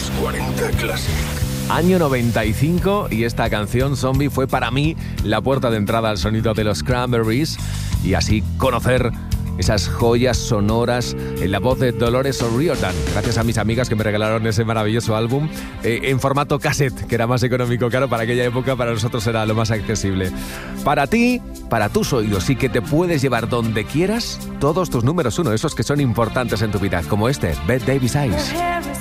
Los 40 Classic. Año 95 y esta canción Zombie fue para mí la puerta de entrada al sonido de los Cranberries y así conocer esas joyas sonoras en la voz de Dolores O'Riordan, gracias a mis amigas que me regalaron ese maravilloso álbum en formato cassette, que era más económico, claro, para aquella época para nosotros era lo más accesible. Para ti, para tus oídos, y que te puedes llevar donde quieras todos tus números uno, esos que son importantes en tu vida, como este, Bette Davis Eyes.